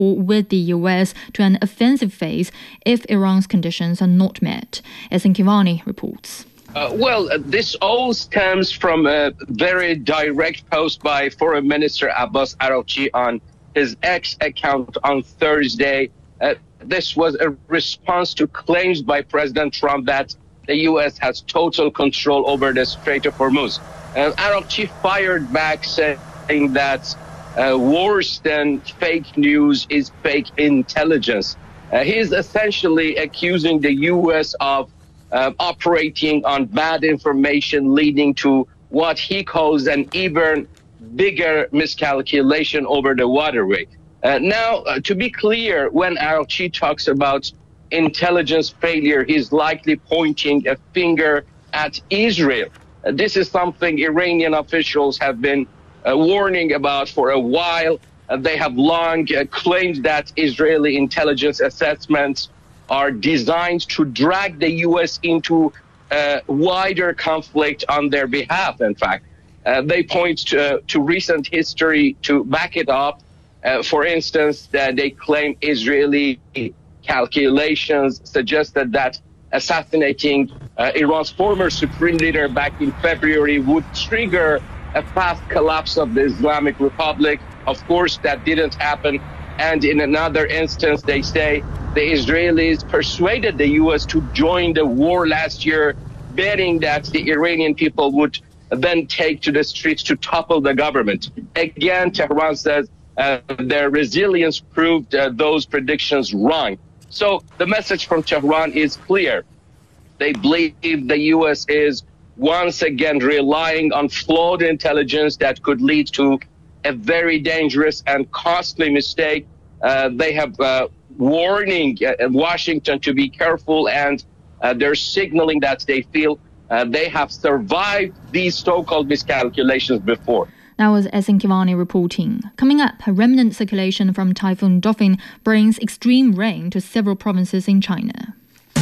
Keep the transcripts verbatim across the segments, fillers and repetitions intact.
with the U S to an offensive phase if Iran's conditions are not met. Esin Kivani reports. Uh, well, uh, this all stems from a very direct post by Foreign Minister Abbas Araghchi on his X account on Thursday. Uh, this was a response to claims by President Trump that the U S has total control over the Strait of Hormuz. Uh, Araghchi fired back saying that uh, worse than fake news is fake intelligence. Uh, he is essentially accusing the U S of Uh, operating on bad information, leading to what he calls an even bigger miscalculation over the waterway. Uh, now, uh, to be clear, when Araghchi talks about intelligence failure, he's likely pointing a finger at Israel. Uh, this is something Iranian officials have been uh, warning about for a while. Uh, they have long uh, claimed that Israeli intelligence assessments are designed to drag the U S into a wider conflict on their behalf, in fact. Uh, they point to, uh, to recent history to back it up. Uh, for instance, uh, they claim Israeli calculations suggested that assassinating uh, Iran's former supreme leader back in February would trigger a fast collapse of the Islamic Republic. Of course, that didn't happen. And in another instance, they say the Israelis persuaded the U S to join the war last year, betting that the Iranian people would then take to the streets to topple the government. Again, Tehran says uh, their resilience proved uh, those predictions wrong. So the message from Tehran is clear. They believe the U S is once again relying on flawed intelligence that could lead to a very dangerous and costly mistake. Uh, they have uh, warning uh, Washington to be careful, and uh, they're signaling that they feel uh, they have survived these so-called miscalculations before. That was Esin Kivani reporting. Coming up, remnant circulation from Typhoon Dauphin brings extreme rain to several provinces in China.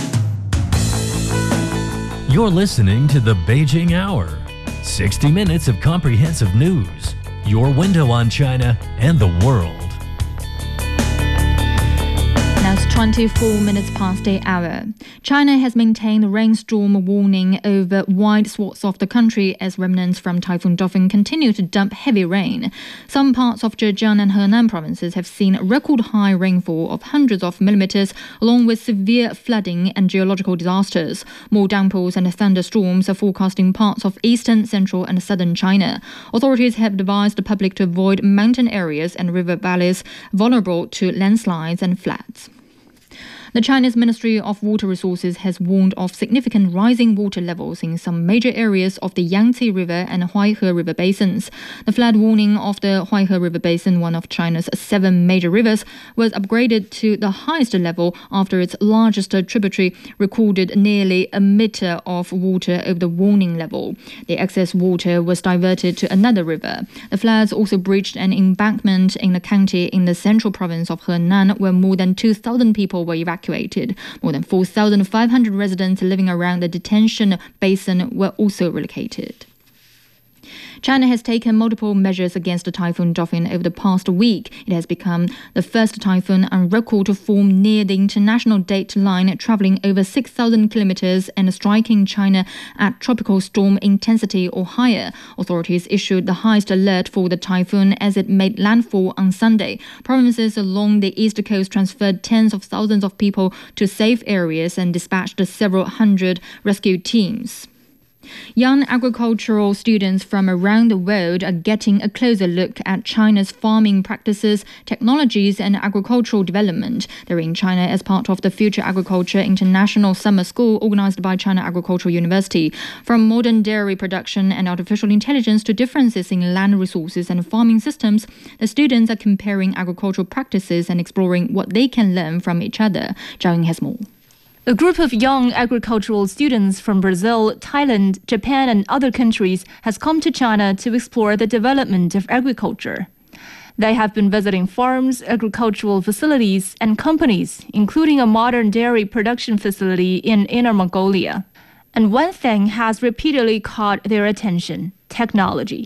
You're listening to the Beijing Hour. sixty minutes of comprehensive news. Your window on China and the world. Now it's twenty-four minutes past the hour. China has maintained a rainstorm warning over wide swaths of the country as remnants from Typhoon Dauphin continue to dump heavy rain. Some parts of Zhejiang and Henan provinces have seen record high rainfall of hundreds of millimeters, along with severe flooding and geological disasters. More downpours and thunderstorms are forecast in parts of eastern, central and southern China. Authorities have advised the public to avoid mountain areas and river valleys vulnerable to landslides and floods. The Chinese Ministry of Water Resources has warned of significant rising water levels in some major areas of the Yangtze River and Huaihe River basins. The flood warning of the Huaihe River Basin, one of China's seven major rivers, was upgraded to the highest level after its largest tributary recorded nearly a meter of water over the warning level. The excess water was diverted to another river. The floods also breached an embankment in the county in the central province of Henan, where more than two thousand people were evacuated. More than four thousand five hundred residents living around the detention basin were also relocated. China has taken multiple measures against the Typhoon Dauphin over the past week. It has become the first typhoon on record to form near the international date line, traveling over six thousand kilometers and striking China at tropical storm intensity or higher. Authorities issued the highest alert for the typhoon as it made landfall on Sunday. Provinces along the east coast transferred tens of thousands of people to safe areas and dispatched several hundred rescue teams. Young agricultural students from around the world are getting a closer look at China's farming practices, technologies and agricultural development. They're in China as part of the Future Agriculture International Summer School organized by China Agricultural University. From modern dairy production and artificial intelligence to differences in land resources and farming systems, the students are comparing agricultural practices and exploring what they can learn from each other. Zhao Ying has more. A group of young agricultural students from Brazil, Thailand, Japan and other countries has come to China to explore the development of agriculture. They have been visiting farms, agricultural facilities and companies, including a modern dairy production facility in Inner Mongolia. And one thing has repeatedly caught their attention: technology.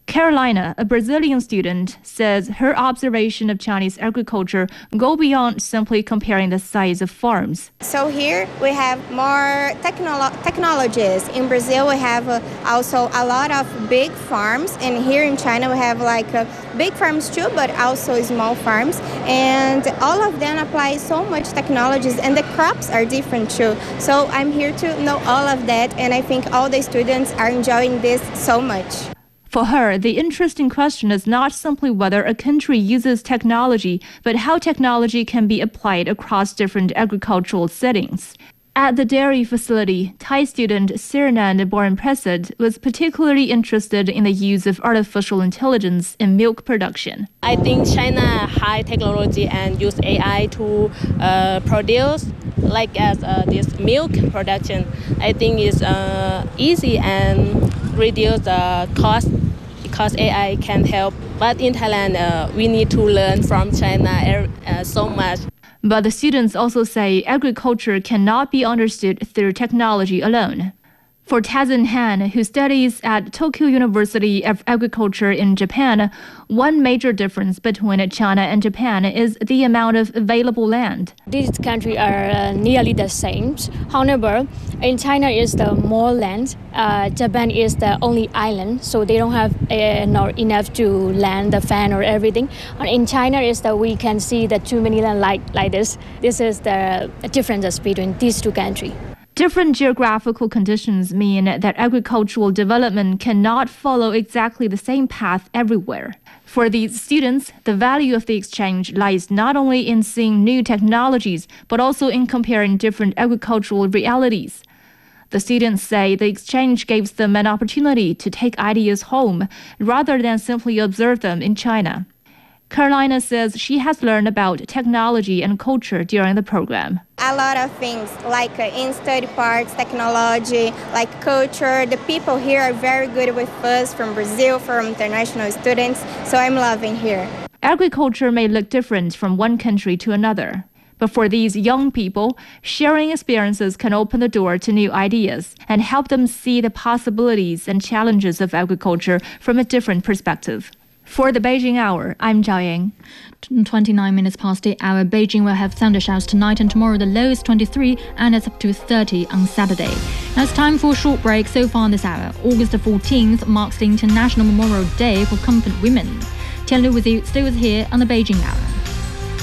Carolina, a Brazilian student, says her observation of Chinese agriculture go beyond simply comparing the size of farms. So here we have more technolo- technologies. In Brazil, we have uh, also a lot of big farms, and here in China, we have like uh, big farms too, but also small farms. And all of them apply so much technologies, and the crops are different too. So I'm here to know all of that, and I think all the students are enjoying this so much. For her, the interesting question is not simply whether a country uses technology, but how technology can be applied across different agricultural settings. At the dairy facility, Thai student Siranand Boran-Prasad was particularly interested in the use of artificial intelligence in milk production. I think China high technology and use A I to uh, produce like as uh, this milk production. I think is uh, easy and reduce the cost because A I can help. But in Thailand, uh, we need to learn from China uh, so much. But the students also say agriculture cannot be understood through technology alone. For Tazin Han, who studies at Tokyo University of Agriculture in Japan, one major difference between China and Japan is the amount of available land. These countries are uh, nearly the same. However, in China is the more land. Uh, Japan is the only island, so they don't have uh, not enough to land the fan or everything. And in China is that we can see the too many land like like this. This is the difference between these two countries. Different geographical conditions mean that agricultural development cannot follow exactly the same path everywhere. For these students, the value of the exchange lies not only in seeing new technologies, but also in comparing different agricultural realities. The students say the exchange gives them an opportunity to take ideas home, rather than simply observe them in China. Carolina says she has learned about technology and culture during the program. A lot of things, like uh, in study parts, technology, like culture. The people here are very good with us from Brazil, from international students, so I'm loving here. Agriculture may look different from one country to another. But for these young people, sharing experiences can open the door to new ideas and help them see the possibilities and challenges of agriculture from a different perspective. For the Beijing Hour, I'm Zhao Yang. twenty-nine minutes past the hour. Beijing will have thunder showers tonight and tomorrow. The low is twenty-three and it's up to thirty on Saturday. Now it's time for a short break. So far this hour, August the fourteenth marks the International Memorial Day for Comfort Women. Tian Lu with you, stay with here on the Beijing Hour.